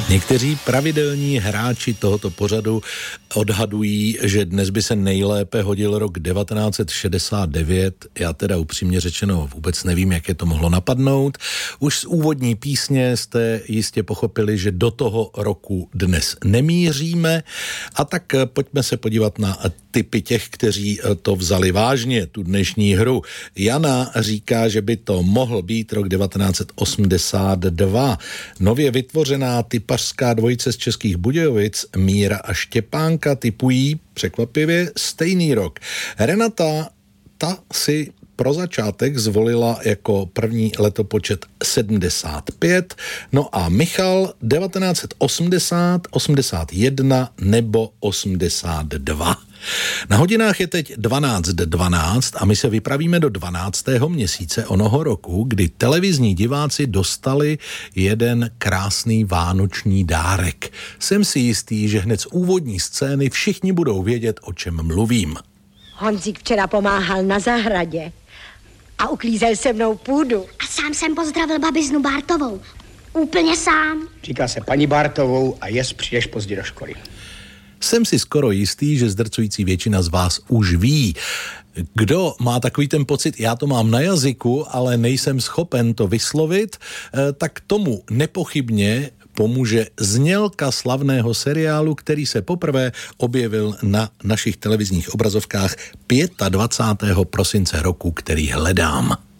Někteří pravidelní hráči tohoto pořadu odhadují, že dnes by se nejlépe hodil rok 1969. Já teda upřímně řečeno vůbec nevím, jak je to mohlo napadnout. Už z úvodní písně jste jistě pochopili, že do toho roku dnes nemíříme. A tak pojďme se podívat na tipy těch, kteří to vzali vážně, tu dnešní hru. Jana říká, že by to mohl být rok 1982. Nově vytvořená typařská dvojice z Českých Budějovic, Míra a Štěpánka, tipují překvapivě stejný rok. Renata, ta si pro začátek zvolila jako první letopočet 75, no a Michal 1980, 81 nebo 82. Na hodinách je teď 12:12 a my se vypravíme do 12. měsíce onoho roku, kdy televizní diváci dostali jeden krásný vánoční dárek. Jsem si jistý, že hned z úvodní scény všichni budou vědět, o čem mluvím. Honzík včera pomáhal na zahradě a uklízel se mnou půdu. A sám jsem pozdravil babiznu Bartovou. Úplně sám. Říká se paní Bartovou a přijdeš pozdě do školy. Jsem si skoro jistý, že zdrcující většina z vás už ví. Kdo má takový ten pocit, já to mám na jazyku, ale nejsem schopen to vyslovit, tak tomu nepochybně pomůže znělka slavného seriálu, který se poprvé objevil na našich televizních obrazovkách 25. prosince roku, který hledám.